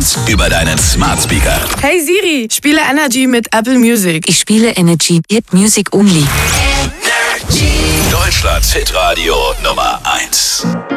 uns über deinen Smart Speaker. Hey Siri, spiele Energy mit Apple Music. Ich spiele Energy, Hit Music Only. Deutschlands Hitradio Nummer 1.